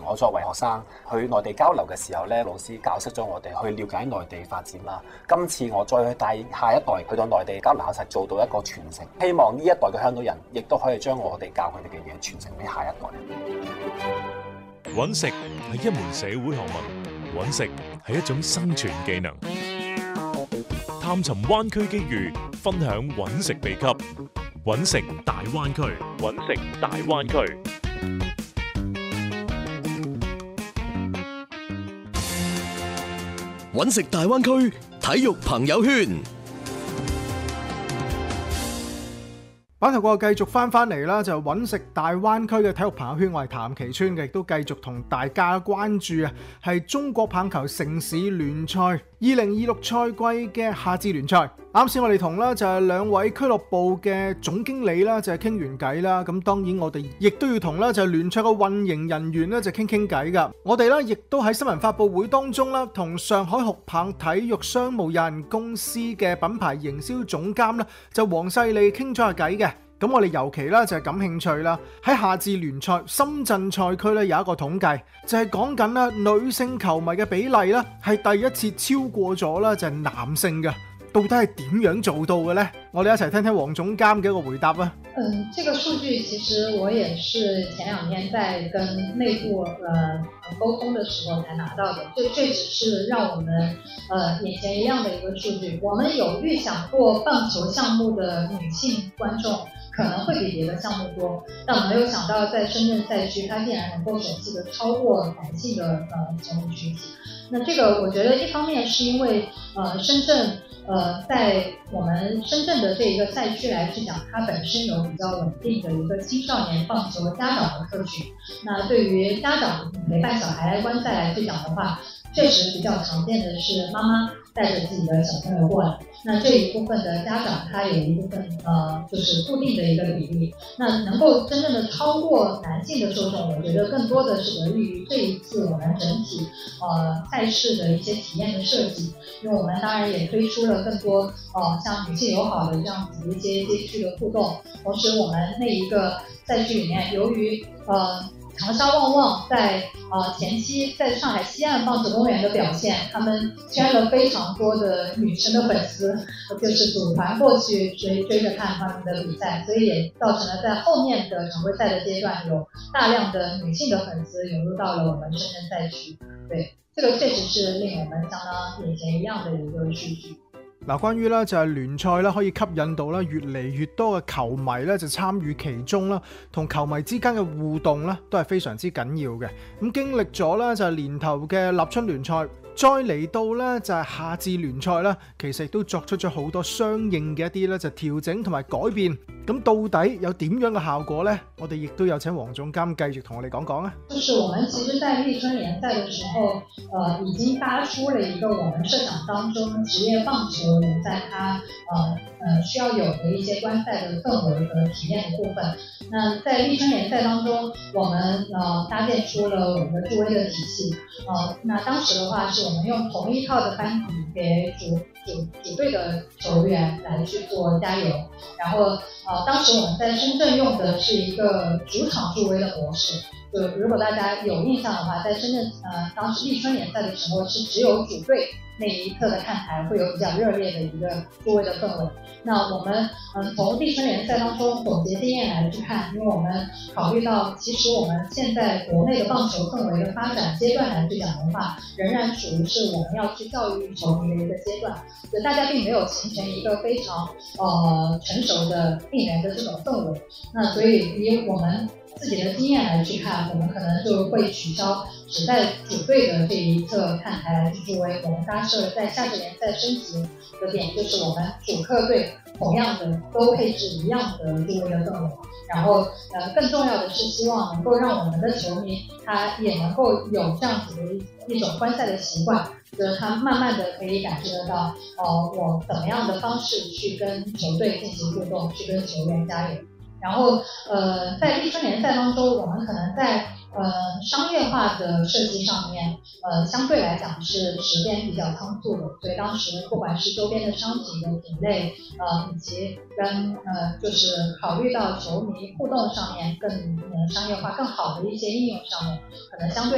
我作為學生去內地交流嘅時候咧，老師教識咗我哋去了解內地發展啦。今次我再去帶下一代去到內地交流考察，做到一個傳承。希望呢一代嘅香港人亦都可以將我哋教佢哋嘅嘢傳承俾下一代。 揾食係一門社會學問，揾食係一種生存技能。探尋灣區機遇，分享揾食秘笈。揾食大灣區，揾食大灣區。 揾食大灣區體育朋友圈。 版頭過後繼續翻嚟啦，就揾食大灣區嘅體育朋友圈，我係譚其川嘅，亦都繼續同大家關注啊，係中國棒球城市聯賽2026賽季嘅夏至聯賽。啱先我哋同啦就係兩位俱樂部嘅總經理啦，就係傾完偈啦。咁當然我哋亦都要同啦就係聯賽嘅運營人員咧就傾偈噶。我哋咧亦都喺新聞發佈會當中啦，同上海酷棒體育商務有限公司嘅品牌營銷總監啦就黃世利傾咗下偈嘅。咁我哋尤其咧就係感興趣啦，喺夏至聯賽深圳賽區咧有一個統計，就係講緊啦女性球迷嘅比例咧係第一次超過咗啦就係男性嘅，到底係點樣做到嘅呢？我哋一齊聽聽黃總監嘅一個回答啊。 這個數據其實我也是前兩天在跟內部溝通的時候才拿到的，這只是讓我們眼前一亮的一個數據。我們有預想過棒球項目的女性觀眾可能會比別的項目多，但我沒有想到在深圳賽區，它竟然能夠首次的超過男性的球迷群體。那這個我覺得一方面是因為深圳在我們深圳的這一個賽區來去講，它本身有比較穩定的一個青少年棒球家長的客群。那對於家長陪伴小孩觀賽來去講的話，確實比較常見的是媽媽帶着自己的小朋友過來。那這一部分的家長，他有一部分就是固定的一個比例。那能夠真正的超過男性的受眾，我覺得更多的是得益於這一次我們整體賽事的一些體驗的設計。因為我們當然也推出了更多像女性友好的這樣子的一些街區的互動。同時我們那一個賽區裡面，由於長沙旺旺在前期在上海西岸棒球公園的表現，他們圈了非常多的女生的粉絲，就是組團過去追着看他們的比賽，所以也造成了在後面的常規賽的階段，有大量的女性的粉絲湧入到了我們深圳賽區。對，這個確實是令我們相當眼前一亮的一個數據。 嗱，關於咧就係聯賽咧可以吸引到咧越嚟越多嘅球迷咧就參與其中啦，同球迷之間嘅互動咧都係非常之緊要嘅。咁經歷咗咧就係年頭嘅立春聯賽，再嚟到咧就係夏至聯賽啦，其實亦都作出咗好多相應嘅一啲咧就調整同埋改變。咁到底有點樣嘅效果呢？我哋亦都有請黃總監繼續同我哋講講啊。 就是我們其實在立春聯賽的時候，已經搭出了一個我們設想當中職業棒球聯賽它需要有的一些觀賽的氛圍和體驗的部分。那在立春聯賽當中，我們搭建出了我們的助威的體系。那當時的話，是我們用同一套的班底給主隊的球員來去做加油，然後當時我們在深圳用的是一個主場助威的模式。就如果大家有印象的話，在深圳當時立春聯賽的時候，是只有主隊那一側的看台會有比較熱烈的一個助威的氛圍。那我們從立春聯賽當中總結經驗來去看，因為我們考慮到其實我們現在國內的棒球氛圍的發展階段來去講的話，仍然屬於是我們要去教育球迷的一個階段，所以大家並沒有形成一個非常成熟的應援的這種氛圍。那所以以我們自己的經驗來去看，我們可能就會取消只在主隊的這一側看台來去助威，我們搭設在夏至聯賽升級的點，就是我們主客隊同樣的都配置一樣的助威的氛圍。然後更重要的是希望能夠讓我們的球迷他也能夠有這樣子的一種觀賽的習慣，就是他慢慢的可以感受得到我怎麼樣的方式去跟球隊進行互動，去跟球員加油。然後在立春聯賽當中，我們可能在商業化的設計上面相對來講是時間比較倉促的，所以當時不管是周邊的商品的品類以及跟就是考慮到球迷互動上面更商業化更好的一些應用上面，可能相對